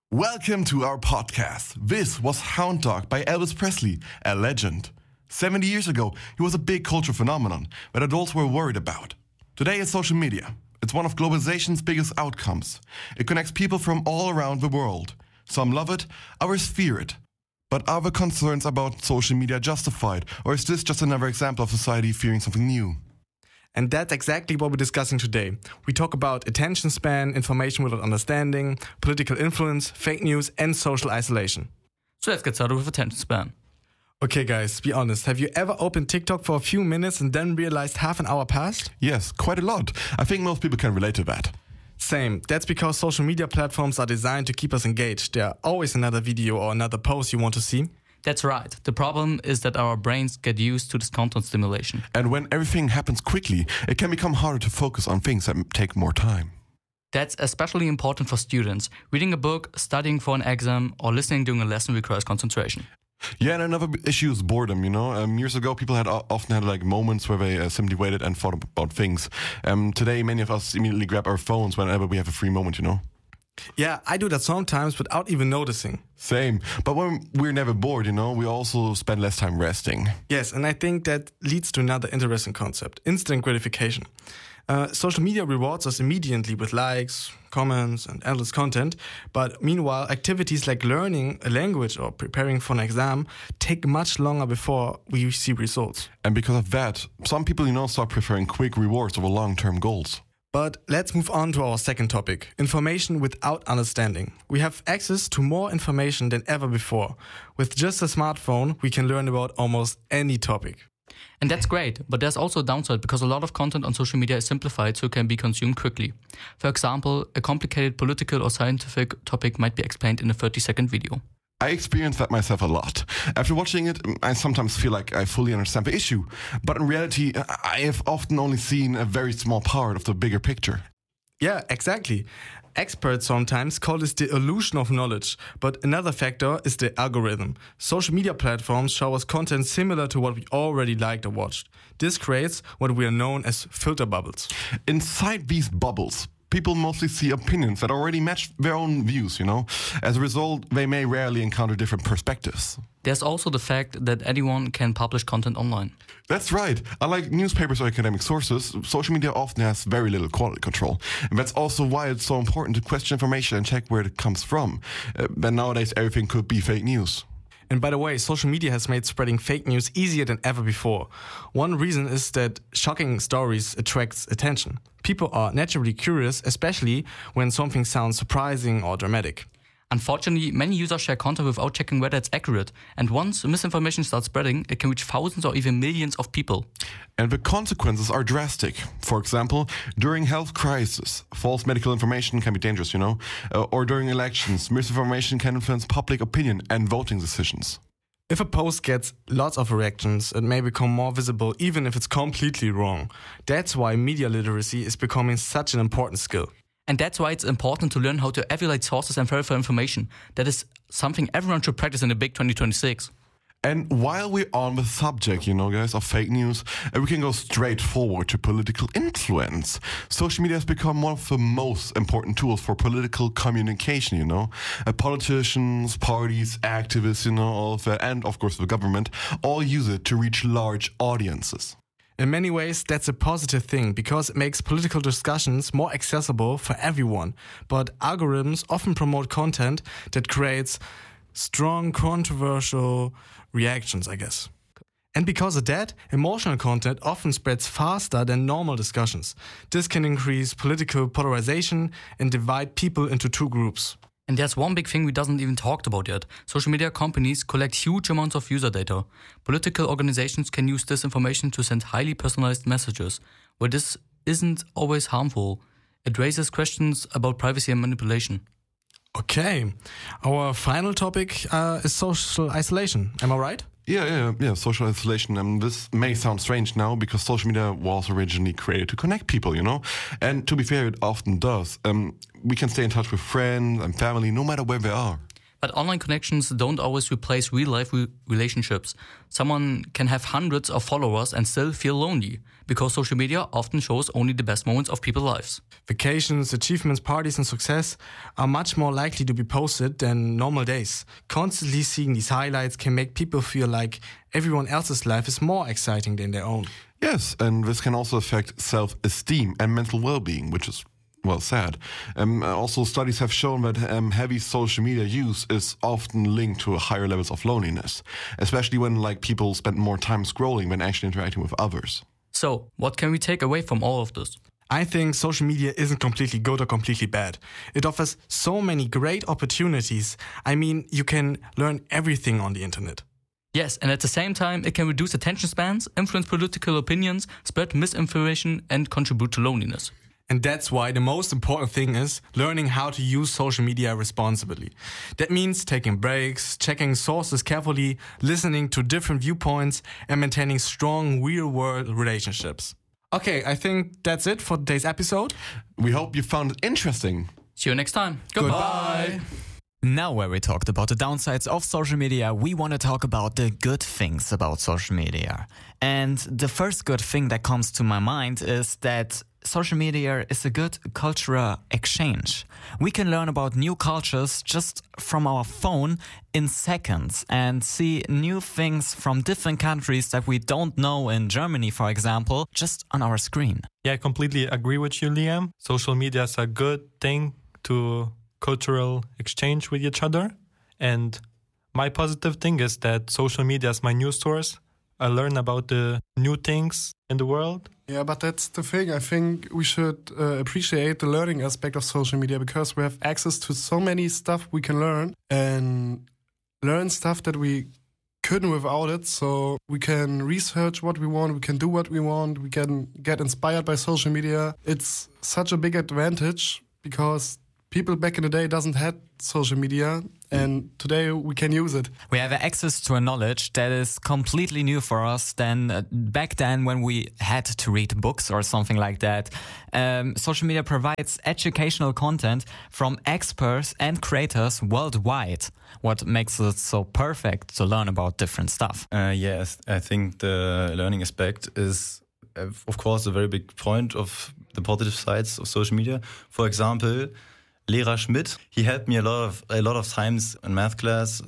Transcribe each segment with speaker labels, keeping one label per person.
Speaker 1: Welcome to our podcast. This was Hound Dog by Elvis Presley, a legend. 70 years ago, he was a big cultural phenomenon that adults were worried about. Today is social media. It's one of globalization's biggest outcomes. It connects people from all around the world. Some love it, others fear it. But are the concerns about social media justified, or is this just another example of society fearing something new?
Speaker 2: And that's exactly what we're discussing today. We talk about attention span, information without understanding, political influence, fake news, and social isolation.
Speaker 3: So let's get started with attention span.
Speaker 2: Okay guys, be honest, have you ever opened TikTok for a few minutes and then realized half an hour passed?
Speaker 1: Yes, quite a lot. I think most people can relate to that.
Speaker 2: Same. That's because social media platforms are designed to keep us engaged. There are always another video or another post you want to see.
Speaker 3: That's right. The problem is that our brains get used to this content stimulation.
Speaker 1: And when everything happens quickly, it can become harder to focus on things that take more time.
Speaker 3: That's especially important for students. Reading a book, studying for an exam, or listening during a lesson requires concentration.
Speaker 1: Yeah, and another issue is boredom, Years ago, people often had like moments where they simply waited and thought about things. Today, many of us immediately grab our phones whenever we have a free moment,
Speaker 2: Yeah, I do that sometimes without even noticing.
Speaker 1: Same. But when we're never bored, we also spend less time resting.
Speaker 2: Yes, and I think that leads to another interesting concept, instant gratification. Social media rewards us immediately with likes, comments, and endless content. But meanwhile, activities like learning a language or preparing for an exam take much longer before we see results.
Speaker 1: And because of that, some people, start preferring quick rewards over long-term goals.
Speaker 2: But let's move on to our second topic, information without understanding. We have access to more information than ever before. With just a smartphone, we can learn about almost any topic.
Speaker 3: And that's great, but there's also a downside because a lot of content on social media is simplified so it can be consumed quickly. For example, a complicated political or scientific topic might be explained in a 30-second video.
Speaker 1: I experience that myself a lot. After watching it, I sometimes feel like I fully understand the issue. But in reality, I have often only seen a very small part of the bigger picture.
Speaker 2: Yeah, exactly. Experts sometimes call this the illusion of knowledge, but another factor is the algorithm. Social media platforms show us content similar to what we already liked or watched. This creates what we are known as filter bubbles.
Speaker 1: Inside these bubbles, people mostly see opinions that already match their own views, As a result, they may rarely encounter different perspectives.
Speaker 3: There's also the fact that anyone can publish content online.
Speaker 1: That's right. Unlike newspapers or academic sources, social media often has very little quality control. And that's also why it's so important to question information and check where it comes from. But nowadays, everything could be fake news.
Speaker 2: And by the way, social media has made spreading fake news easier than ever before. One reason is that shocking stories attracts attention. People are naturally curious, especially when something sounds surprising or dramatic.
Speaker 3: Unfortunately, many users share content without checking whether it's accurate. And once misinformation starts spreading, it can reach thousands or even millions of people.
Speaker 1: And the consequences are drastic. For example, during health crisis, false medical information can be dangerous, Or during elections, misinformation can influence public opinion and voting decisions.
Speaker 2: If a post gets lots of reactions, it may become more visible even if it's completely wrong. That's why media literacy is becoming such an important skill.
Speaker 3: And that's why it's important to learn how to evaluate sources and verify information. That is something everyone should practice in the big 2026.
Speaker 1: And while we're on the subject, guys, of fake news, we can go straight forward to political influence. Social media has become one of the most important tools for political communication, Politicians, parties, activists, all of that, and of course the government, all use it to reach large audiences.
Speaker 2: In many ways, that's a positive thing because it makes political discussions more accessible for everyone. But algorithms often promote content that creates strong, controversial reactions, I guess. And because of that, emotional content often spreads faster than normal discussions. This can increase political polarization and divide people into two groups.
Speaker 3: And there's one big thing we doesn't even talked about yet. Social media companies collect huge amounts of user data. Political organizations can use this information to send highly personalized messages, where this isn't always harmful. It raises questions about privacy and manipulation.
Speaker 2: Okay, our final topic is social isolation. Am I right?
Speaker 1: Yeah, social isolation. This may sound strange now because social media was originally created to connect people, And to be fair, it often does. We can stay in touch with friends and family no matter where they are.
Speaker 3: But online connections don't always replace real-life relationships. Someone can have hundreds of followers and still feel lonely, because social media often shows only the best moments of people's lives.
Speaker 2: Vacations, achievements, parties, and success are much more likely to be posted than normal days. Constantly seeing these highlights can make people feel like everyone else's life is more exciting than their own.
Speaker 1: Yes, and this can also affect self-esteem and mental well-being, which is, well, sad. Also, studies have shown that heavy social media use is often linked to higher levels of loneliness, especially when people spend more time scrolling than actually interacting with others.
Speaker 3: So, what can we take away from all of this?
Speaker 2: I think social media isn't completely good or completely bad. It offers so many great opportunities. I mean, you can learn everything on the internet.
Speaker 3: Yes, and at the same time, it can reduce attention spans, influence political opinions, spread misinformation, and contribute to loneliness.
Speaker 2: And that's why the most important thing is learning how to use social media responsibly. That means taking breaks, checking sources carefully, listening to different viewpoints, and maintaining strong real-world relationships. Okay, I think that's it for today's episode.
Speaker 1: We hope you found it interesting.
Speaker 3: See you next time. Goodbye.
Speaker 4: Now where we talked about the downsides of social media, we want to talk about the good things about social media. And the first good thing that comes to my mind is that social media is a good cultural exchange. We can learn about new cultures just from our phone in seconds and see new things from different countries that we don't know in Germany, for example, just on our screen.
Speaker 5: Yeah, I completely agree with you, Liam. Social media is a good thing to cultural exchange with each other. And my positive thing is that social media is my news source. I learn about the new things in the world.
Speaker 6: Yeah, but that's the thing. I think we should appreciate the learning aspect of social media, because we have access to so many stuff we can learn and learn stuff that we couldn't without it. So we can research what we want, we can do what we want, we can get inspired by social media. It's such a big advantage because people back in the day doesn't have social media, and today we can use it.
Speaker 4: We have access to a knowledge that is completely new for us than back then when we had to read books or something like that. Social media provides educational content from experts and creators worldwide, what makes it so perfect to learn about different stuff.
Speaker 7: Yes, I think the learning aspect is, of course, a very big point of the positive sides of social media. For example, Lehrer Schmidt, he helped me a lot of times in math class.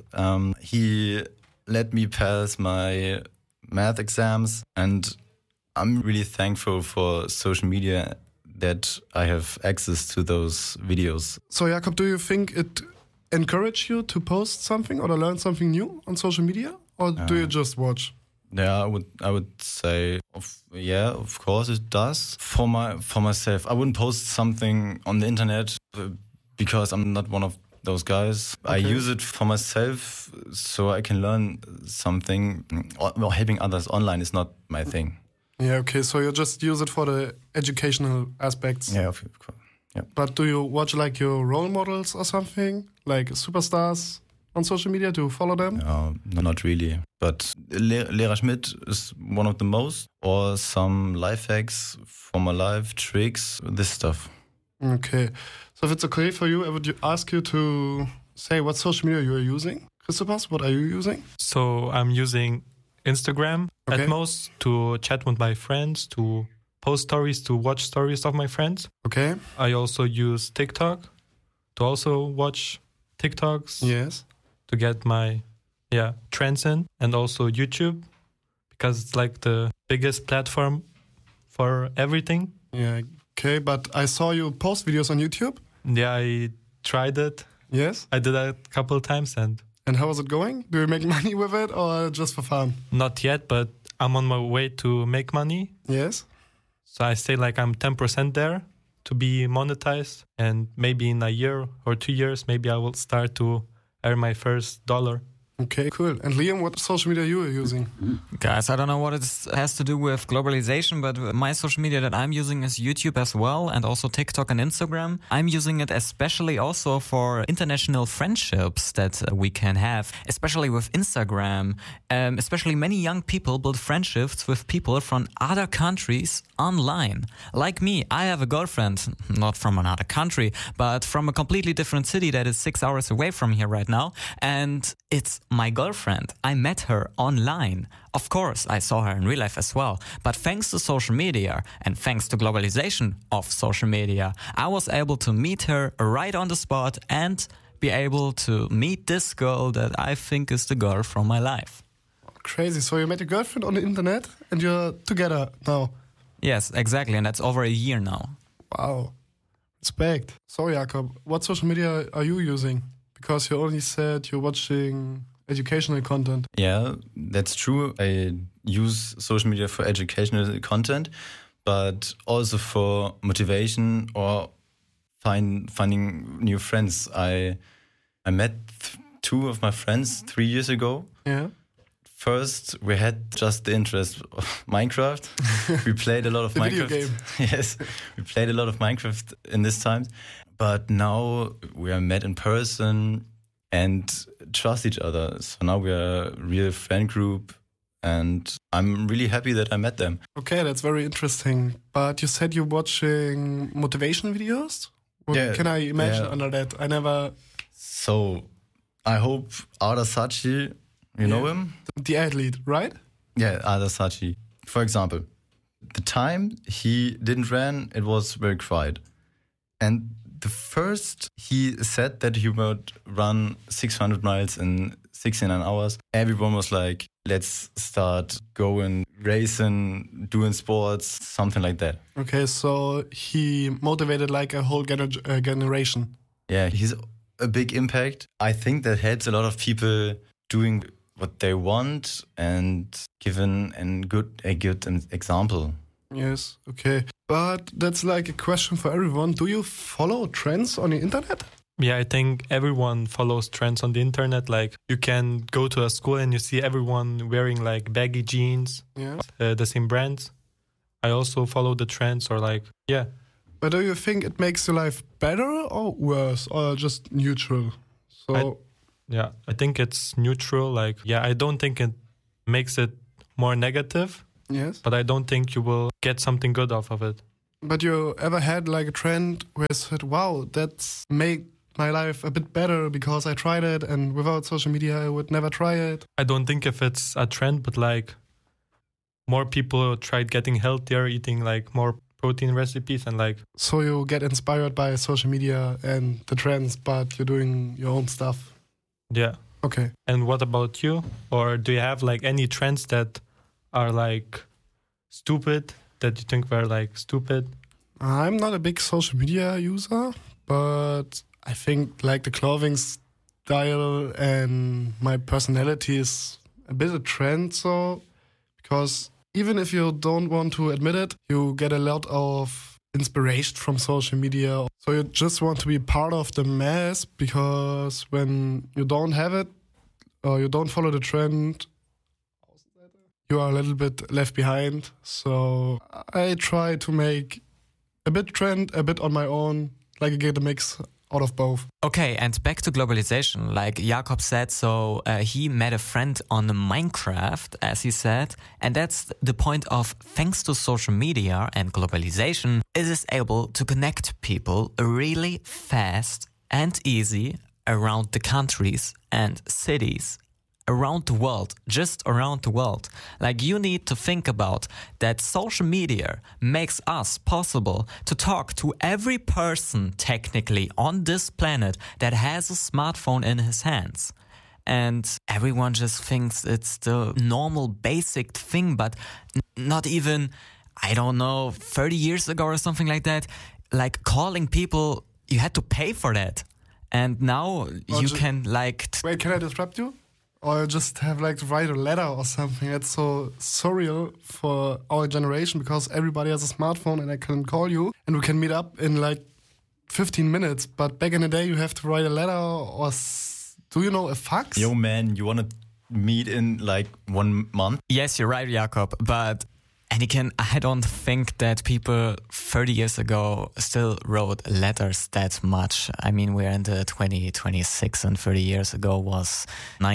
Speaker 7: He let me pass my math exams, and I'm really thankful for social media that I have access to those videos.
Speaker 6: So Jakob, do you think it encouraged you to post something or to learn something new on social media, or do you just watch?
Speaker 7: Yeah, I would say, of course it does. For myself, I wouldn't post something on the internet because I'm not one of those guys. Okay. I use it for myself so I can learn something. Or helping others online is not my thing.
Speaker 6: Yeah, okay, so you just use it for the educational aspects.
Speaker 7: Yeah, of course. Yeah.
Speaker 6: But do you watch your role models or something, like superstars on social media? Do you follow them?
Speaker 7: No, not really. But Lehrer Schmidt is one of the most, or some life hacks for my life, tricks, this stuff.
Speaker 6: Okay. So if it's okay for you, I would ask you to say what social media you are using. Christopher, what are you using?
Speaker 5: So I'm using Instagram at most to chat with my friends, to post stories, to watch stories of my friends.
Speaker 6: Okay.
Speaker 5: I also use TikTok to also watch TikToks.
Speaker 6: Yes.
Speaker 5: To get my trends in, and also YouTube because it's like the biggest platform for everything.
Speaker 6: Yeah. Okay, but I saw you post videos on YouTube.
Speaker 5: Yeah, I tried it.
Speaker 6: Yes?
Speaker 5: I did that a couple of times. And
Speaker 6: how was it going? Do you make money with it or just for fun?
Speaker 5: Not yet, but I'm on my way to make money.
Speaker 6: Yes?
Speaker 5: So I say I'm 10% there to be monetized. And maybe in a year or 2 years, maybe I will start to earn my first $1.
Speaker 6: Okay, cool. And Liam, what social media you are using?
Speaker 4: Guys, I don't know what it has to do with globalization, but my social media that I'm using is YouTube as well, and also TikTok and Instagram. I'm using it especially also for international friendships that we can have, especially with Instagram. Especially many young people build friendships with people from other countries online. Like me, I have a girlfriend, not from another country, but from a completely different city that is 6 hours away from here right now. And it's my girlfriend. I met her online. Of course, I saw her in real life as well. But thanks to social media and thanks to globalization of social media, I was able to meet her right on the spot and be able to meet this girl that I think is the girl from my life.
Speaker 6: Crazy. So you met your girlfriend on the internet and you're together now?
Speaker 4: Yes, exactly. And that's over a year now.
Speaker 6: Wow. Respect. So, Jakob, what social media are you using? Because you only said you're watching educational content.
Speaker 7: Yeah, that's true. I use social media for educational content, but also for motivation or finding new friends. I met two of my friends 3 years ago.
Speaker 6: Yeah.
Speaker 7: First, we had just the interest of Minecraft. We played a lot of
Speaker 6: the
Speaker 7: Minecraft.
Speaker 6: Video game.
Speaker 7: Yes, we played a lot of Minecraft in this time. But now we are met in person and trust each other. So now we are a real friend group. And I'm really happy that I met them.
Speaker 6: Okay, that's very interesting. But you said you're watching motivation videos? What
Speaker 7: Yeah,
Speaker 6: can I imagine
Speaker 7: yeah.
Speaker 6: under that? I never...
Speaker 7: So I hope Ada Sachi, you know him?
Speaker 6: The athlete, right?
Speaker 7: Yeah, Ada Sachi. For example, the time he didn't run, it was very quiet. And the first he said that he would run 600 miles in 69 hours, everyone was like, let's start going, racing, doing sports, something like that.
Speaker 6: Okay, so he motivated like a whole generation.
Speaker 7: Yeah, he's a big impact. I think that helps a lot of people doing what they want and giving a good example.
Speaker 6: Yes, okay. But that's like a question for everyone. Do you follow trends on the internet?
Speaker 5: Yeah, I think everyone follows trends on the internet. Like you can go to a school and you see everyone wearing like baggy jeans,
Speaker 6: Yeah.
Speaker 5: The same brands. I also follow the trends or like, yeah.
Speaker 6: But do you think it makes your life better or worse or just neutral? So
Speaker 5: I think it's neutral. Like, yeah, I don't think it makes it more negative,
Speaker 6: yes.
Speaker 5: but I don't think you will get something good off of it.
Speaker 6: But you ever had like a trend where you said, wow, that's made my life a bit better because I tried it and without social media I would never try it?
Speaker 5: I don't think if it's a trend, but like more people tried getting healthier, eating like more protein recipes and like.
Speaker 6: So you get inspired by social media and the trends, but you're doing your own stuff.
Speaker 5: Yeah.
Speaker 6: Okay.
Speaker 5: And what about you? Or do you have like any trends that are like stupid, that you think were like stupid?
Speaker 6: I'm not a big social media user, but I think like the clothing style and my personality is a bit a trend. So, because even if you don't want to admit it, you get a lot of inspiration from social media. So you just want to be part of the mass, because when you don't have it or you don't follow the trend, you are a little bit left behind. So I try to make a bit trend, a bit on my own, like I get a mix out of both.
Speaker 4: Okay, and back to globalization. Like Jakob said, so he met a friend on Minecraft, as he said, and that's the point of, thanks to social media and globalization, it is able to connect people really fast and easy around the countries and cities around the world, just around the world. Like, you need to think about that social media makes us possible to talk to every person technically on this planet that has a smartphone in his hands. And everyone just thinks it's the normal basic thing, but not even, I don't know, 30 years ago or something like that, like calling people, you had to pay for that. And now you can like...
Speaker 6: Wait, can I disrupt you? Or just have like to write a letter or something. It's so surreal for our generation because everybody has a smartphone and I can call you and we can meet up in like 15 minutes. But back in the day, you have to write a letter or Do you know a fax?
Speaker 7: Yo, man, you want to meet in like 1 month?
Speaker 4: Yes, you're right, Jakob. But Anakin, I don't think that people 30 years ago still wrote letters that much. I mean, we're in the 2026 and 30 years ago was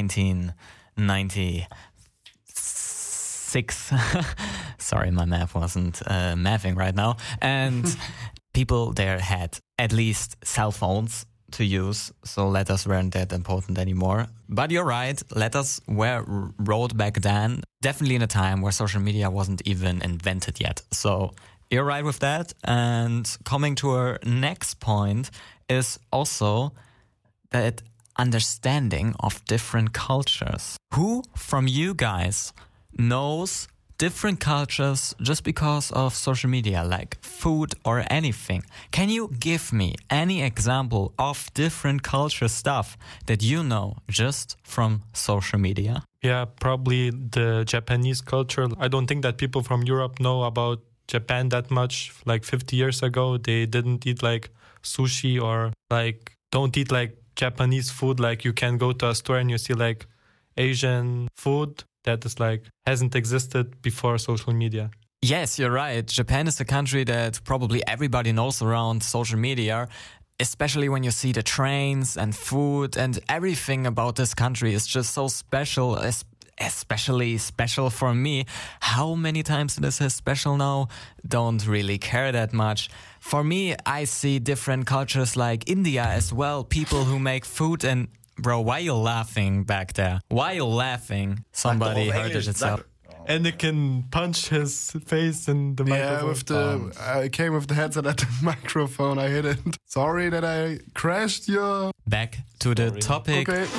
Speaker 4: 1996. Sorry, my math wasn't mathing right now. And people there had at least cell phones to use, so letters weren't that important anymore. But you're right, letters were wrote back then, definitely in a time where social media wasn't even invented yet. So you're right with that. And coming to our next point is also that understanding of different cultures. Who from you guys knows different cultures just because of social media, like food or anything? Can you give me any example of different culture stuff that you know just from social media?
Speaker 5: Yeah, probably the Japanese culture. I don't think that people from Europe know about Japan that much. Like 50 years ago, they didn't eat like sushi or like don't eat like Japanese food. Like you can go to a store and you see like Asian food that is like hasn't existed before social media.
Speaker 4: Yes, you're right. Japan is a country that probably everybody knows around social media, especially when you see the trains and food and everything about this country is just so special, especially special for me. How many times this is special now? Don't really care that much. For me, I see different cultures like India as well, people who make food and... Bro, why you laughing back there? Why you laughing? Somebody hurt itself.
Speaker 5: And it can punch his face in the microphone.
Speaker 6: I came with the headset at the microphone. I hit it. Sorry that I crashed your...
Speaker 4: Back to the topic.
Speaker 6: Okay.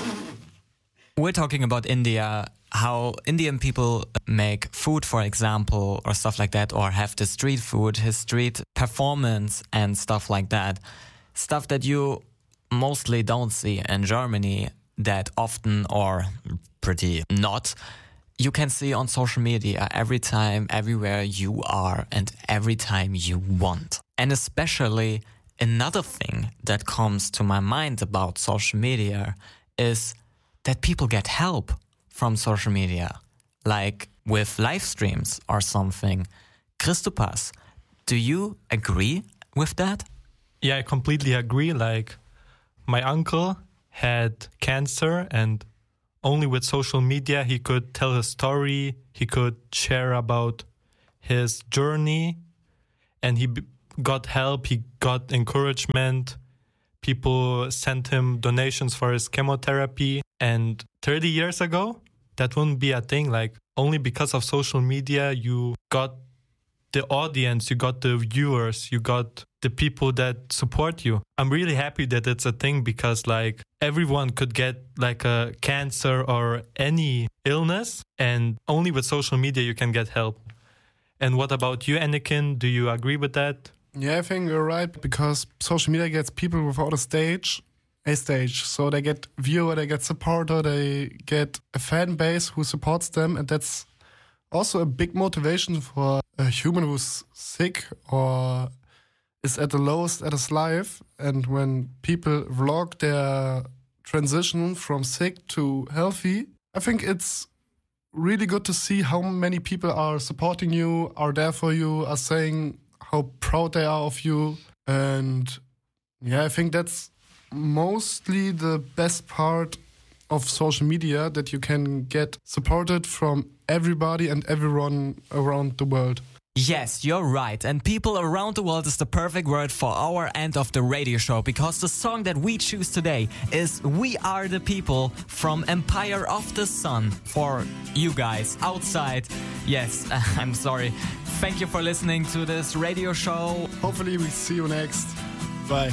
Speaker 4: We're talking about India, how Indian people make food, for example, or stuff like that, or have the street food, his street performance and stuff like that. Stuff that you mostly don't see in Germany that often, or pretty not. You can see on social media every time, everywhere you are and every time you want. And especially another thing that comes to my mind about social media is that people get help from social media, like with live streams or something. Christopas, do you agree with that?
Speaker 5: Yeah, I completely agree. Like, my uncle had cancer and only with social media he could tell his story, he could share about his journey, and he got help, he got encouragement. People sent him donations for his chemotherapy. And 30 years ago, that wouldn't be a thing. Like, only because of social media, you got the audience, you got the viewers, you got the people that support you. I'm really happy that it's a thing because like everyone could get like a cancer or any illness, and only with social media you can get help. And what about you, Anakin? Do you agree with that?
Speaker 6: Yeah, I think you're right, because social media gets people without a stage. So they get viewer, they get supporter, they get a fan base who supports them, and that's also a big motivation for a human who's sick or is at the lowest at his life. And when people vlog their transition from sick to healthy, I think it's really good to see how many people are supporting you, are there for you, are saying how proud they are of you. And yeah, I think that's mostly the best part of social media, that you can get supported from everybody and everyone around the world.
Speaker 4: Yes, you're right. And people around the world is the perfect word for our end of the radio show, because the song that we choose today is We Are the People from Empire of the Sun for you guys outside. Yes, I'm sorry. Thank you for listening to this radio show.
Speaker 6: Hopefully we see you next. Bye.